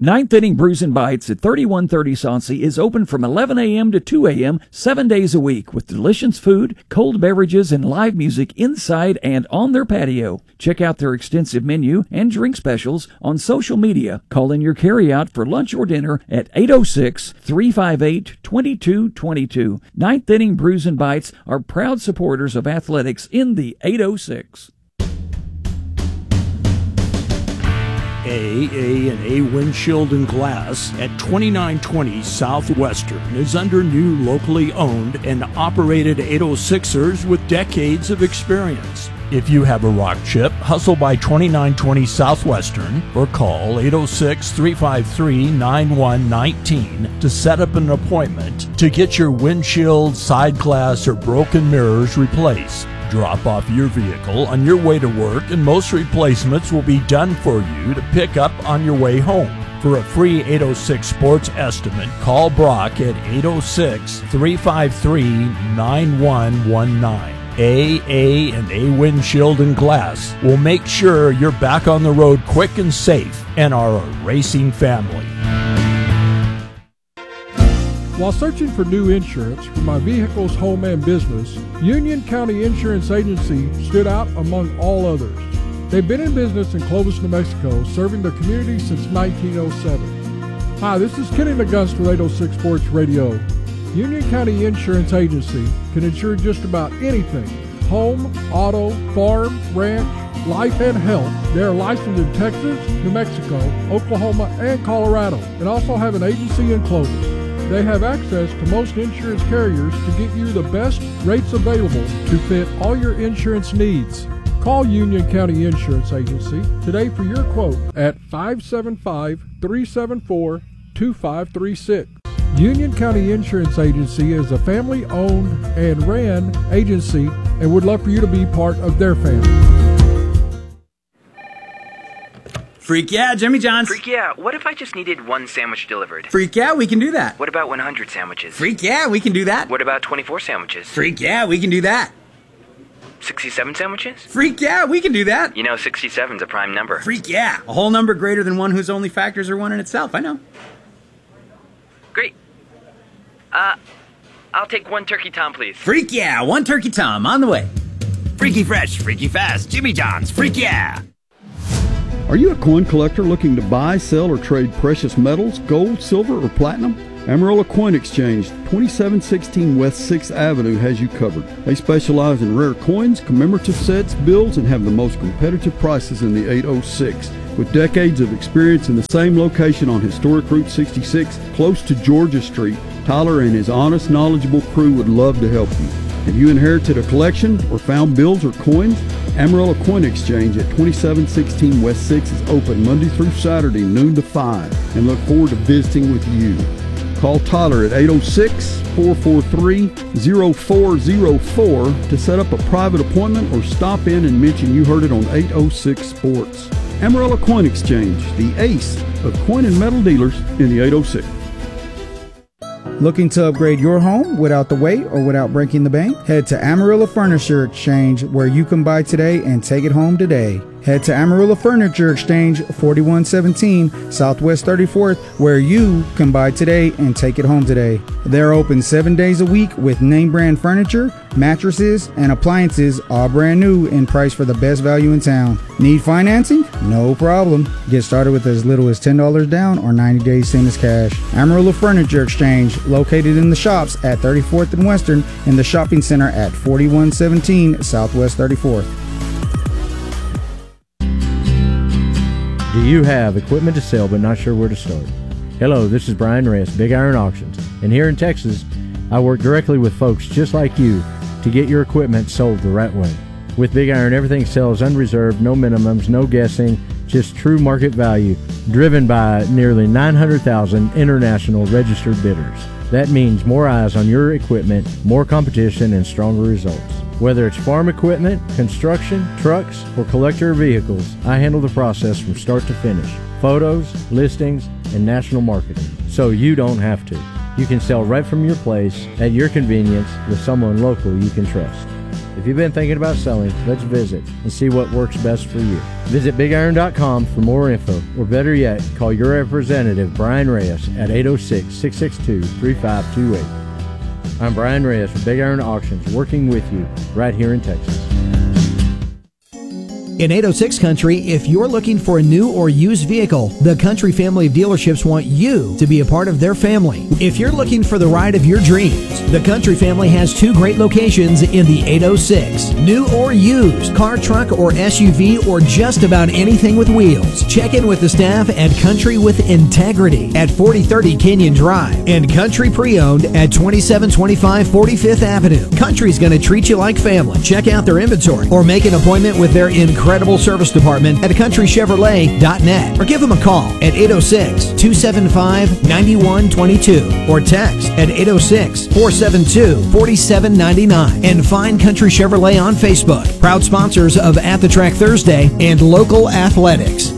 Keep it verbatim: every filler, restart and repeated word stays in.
Ninth Inning Brews and Bites at thirty-one thirty Sauncey is open from eleven a.m. to two a.m. seven days a week with delicious food, cold beverages, and live music inside and on their patio. Check out their extensive menu and drink specials on social media. Call in your carryout for lunch or dinner at eight oh six, three five eight, two two two two. Ninth Inning Brews and Bites are proud supporters of athletics in the eight oh six. A, A, and A Windshield and Glass at twenty-nine twenty Southwestern is under new locally owned and operated eight oh sixers with decades of experience. If you have a rock chip, hustle by twenty-nine twenty Southwestern or call eight oh six, three five three, nine one one nine to set up an appointment to get your windshield, side glass, or broken mirrors replaced. Drop off your vehicle on your way to work, and most replacements will be done for you to pick up on your way home. For a free eight oh six Sports estimate, call Brock at eight oh six, three five three, nine one one nine. A, A, and A Windshield and Glass will make sure you're back on the road quick and safe and are a racing family. While searching for new insurance for my vehicles, home, and business, Union County Insurance Agency stood out among all others. They've been in business in Clovis, New Mexico, serving the community since nineteen oh seven. Hi, this is Kenny Nagunst with eight oh six Sports Radio. Union County Insurance Agency can insure just about anything: home, auto, farm, ranch, life, and health. They are licensed in Texas, New Mexico, Oklahoma, and Colorado, and also have an agency in Clovis. They have access to most insurance carriers to get you the best rates available to fit all your insurance needs. Call Union County Insurance Agency today for your quote at five seven five, three seven four, two five three six. Union County Insurance Agency is a family-owned and ran agency and would love for you to be part of their family. Freak yeah, Jimmy John's. Freak yeah, what if I just needed one sandwich delivered? Freak yeah, we can do that. What about one hundred sandwiches? Freak yeah, we can do that. What about twenty-four sandwiches? Freak yeah, we can do that. sixty-seven sandwiches? Freak yeah, we can do that. You know, sixty-seven's a prime number. Freak yeah, a whole number greater than one whose only factors are one in itself, I know. Great. Uh, I'll take one turkey tom, please. Freak yeah, one turkey tom, on the way. Freaky fresh, freaky fast, Jimmy John's, freak yeah. Are you a coin collector looking to buy, sell, or trade precious metals, gold, silver, or platinum? Amarillo Coin Exchange, twenty-seven sixteen West sixth Avenue has you covered. They specialize in rare coins, commemorative sets, bills, and have the most competitive prices in the eight oh six. With decades of experience in the same location on historic Route sixty-six, close to Georgia Street, Tyler and his honest, knowledgeable crew would love to help you. Have you inherited a collection or found bills or coins? Amarillo Coin Exchange at twenty-seven sixteen West sixth is open Monday through Saturday, noon to five, and look forward to visiting with you. Call Tyler at eight oh six, four four three, oh four oh four to set up a private appointment or stop in and mention you heard it on eight oh six Sports. Amarillo Coin Exchange, the ace of coin and metal dealers in the eight oh six. Looking to upgrade your home without the wait or without breaking the bank? Head to Amarillo Furniture Exchange, where you can buy today and take it home today. Head to Amarillo Furniture Exchange, forty-one seventeen Southwest thirty-fourth, where you can buy today and take it home today. They're open seven days a week with name brand furniture, mattresses, and appliances, all brand new and priced for the best value in town. Need financing? No problem. Get started with as little as ten dollars down or ninety days same as cash. Amarillo Furniture Exchange, located in the shops at thirty-fourth and Western and the shopping center at forty-one seventeen Southwest thirty-fourth. Do you have equipment to sell but not sure where to start? Hello, this is Brian Rest, Big Iron Auctions, and here in Texas, I work directly with folks just like you to get your equipment sold the right way. With Big Iron, everything sells unreserved, no minimums, no guessing, just true market value, driven by nearly nine hundred thousand international registered bidders. That means more eyes on your equipment, more competition, and stronger results. Whether it's farm equipment, construction, trucks, or collector vehicles, I handle the process from start to finish. Photos, listings, and national marketing. So you don't have to. You can sell right from your place, at your convenience, with someone local you can trust. If you've been thinking about selling, let's visit and see what works best for you. Visit big iron dot com for more info, or better yet, call your representative, Brian Reyes, at eight oh six, six six two, three five two eight. I'm Brian Reyes with Big Iron Auctions, working with you right here in Texas. In eight oh six Country, if you're looking for a new or used vehicle, the Country family of dealerships want you to be a part of their family. If you're looking for the ride of your dreams, the Country family has two great locations in the eight oh six. New or used, car, truck, or S U V, or just about anything with wheels. Check in with the staff at Country with Integrity at forty thirty Canyon Drive and Country Pre-Owned at twenty-seven twenty-five forty-fifth Avenue. Country's going to treat you like family. Check out their inventory or make an appointment with their incredible service department at country chevrolet dot net or give them a call at eight oh six, two seven five, nine one two two or text at eight oh six, four seven two, four seven nine nine and find Country Chevrolet on Facebook. Proud sponsors of At the Track Thursday and local athletics.